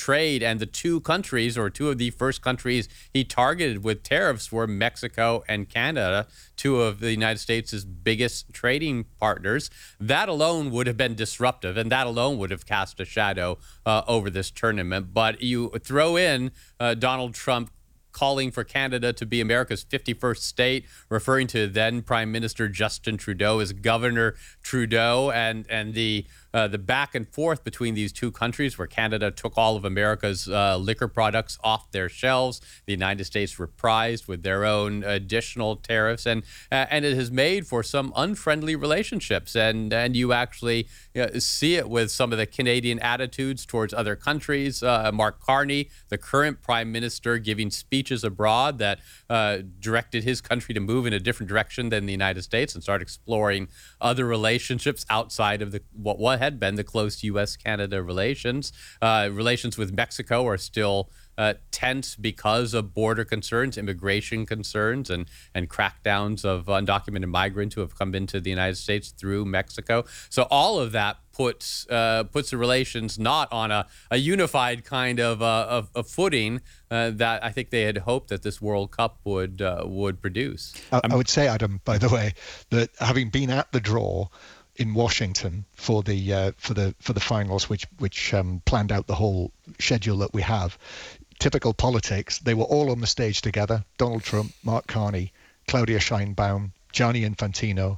trade. And the two countries, or two of the first countries he targeted with tariffs, were Mexico and Canada, two of the United States' biggest trading partners. That alone would have been disruptive, and that alone would have cast a shadow over this tournament. But you throw in Donald Trump calling for Canada to be America's 51st state, referring to then Prime Minister Justin Trudeau as Governor Trudeau, and the back and forth between these two countries, where Canada took all of America's liquor products off their shelves, the United States reprised with their own additional tariffs, and it has made for some unfriendly relationships. And you actually see it with some of the Canadian attitudes towards other countries. Mark Carney, the current Prime Minister, giving speeches abroad that directed his country to move in a different direction than the United States and start exploring other relationships outside of what had been the close U.S.-Canada relations. Relations with Mexico are still tense because of border concerns, immigration concerns, and crackdowns of undocumented migrants who have come into the United States through Mexico. So all of that puts the relations not on a unified kind of a footing that I think they had hoped that this World Cup would produce. I would say, Adam, by the way, that having been at the draw in Washington for the finals, which planned out the whole schedule that we have, typical politics, they were all on the stage together: Donald Trump, Mark Carney, Claudia Sheinbaum, Gianni Infantino.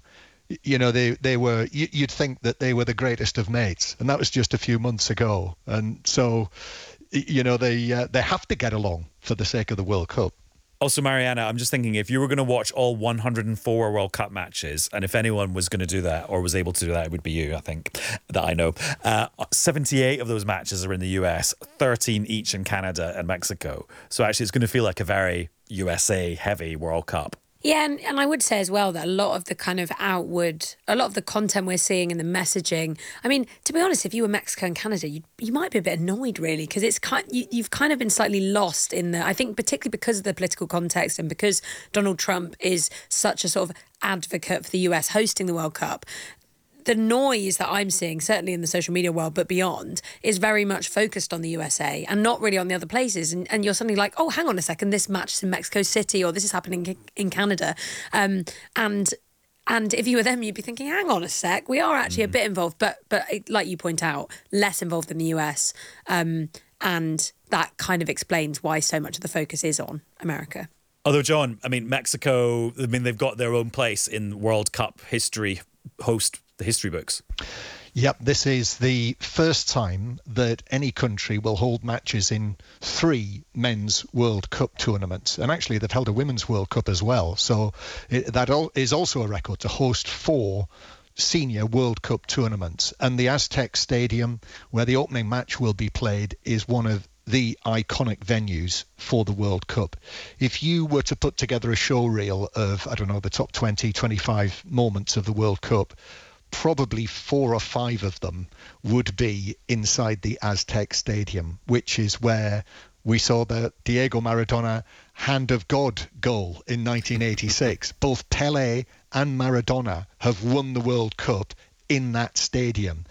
They were, you'd think that they were the greatest of mates, and that was just a few months ago. And so, they have to get along for the sake of the World Cup. Also, Mariana, I'm just thinking, if you were going to watch all 104 World Cup matches, and if anyone was going to do that or was able to do that, it would be you, I think, that I know. 78 of those matches are in the US, 13 each in Canada and Mexico. So actually, it's going to feel like a very USA-heavy World Cup. Yeah, and I would say as well that a lot of the content we're seeing and the messaging, I mean, to be honest, if you were Mexico and Canada, you might be a bit annoyed, really, because you've kind of been slightly lost in I think particularly because of the political context and because Donald Trump is such a sort of advocate for the US hosting the World Cup. The noise that I'm seeing, certainly in the social media world, but beyond, is very much focused on the USA and not really on the other places. And you're suddenly like, oh, hang on a second, this match is in Mexico City, or this is happening in Canada. And if you were them, you'd be thinking, hang on a sec, we are actually a bit involved, but like you point out, less involved than the US. And that kind of explains why so much of the focus is on America. Although, John, I mean, Mexico, they've got their own place in World Cup history, host the history books. Yep, this is the first time that any country will hold matches in 3 men's World Cup tournaments. And actually, they've held a women's World Cup as well. So that is also a record to host 4 senior World Cup tournaments. And the Aztec Stadium, where the opening match will be played, is one of the iconic venues for the World Cup. If you were to put together a show reel of, I don't know, the top 20, 25 moments of the World Cup, probably 4 or 5 of them would be inside the Aztec Stadium, which is where we saw the Diego Maradona Hand of God goal in 1986. Both Pelé and Maradona have won the World Cup in that stadium.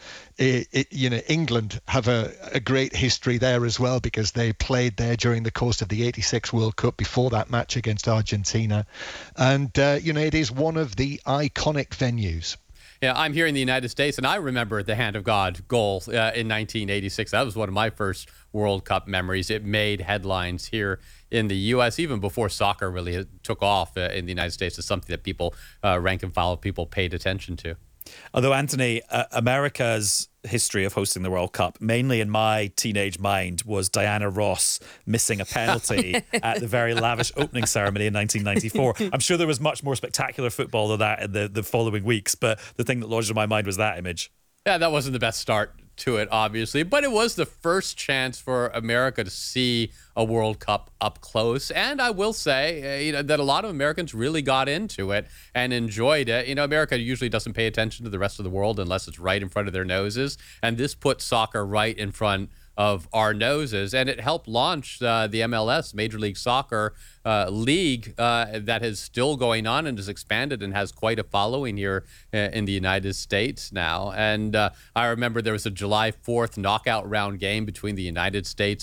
England have a great history there as well, because they played there during the course of the 86 World Cup before that match against Argentina. And, it is one of the iconic venues. Yeah, I'm here in the United States, and I remember the Hand of God goal in 1986. That was one of my first World Cup memories. It made headlines here in the U.S. even before soccer really took off in the United States. It's something that people, rank and file people, paid attention to. Although, Anthony, America's history of hosting the World Cup, mainly in my teenage mind, was Diana Ross missing a penalty at the very lavish opening ceremony in 1994. I'm sure there was much more spectacular football than that in the following weeks, but the thing that lodged in my mind was that image. Yeah, that wasn't the best start to it, obviously, but it was the first chance for America to see a World Cup up close. And I will say, that a lot of Americans really got into it and enjoyed it. America usually doesn't pay attention to the rest of the world unless it's right in front of their noses. And this put soccer right in front of our noses, and it helped launch the MLS, Major League Soccer league, that is still going on and has expanded and has quite a following here in the United States now. And I remember there was a July 4th knockout round game between the United States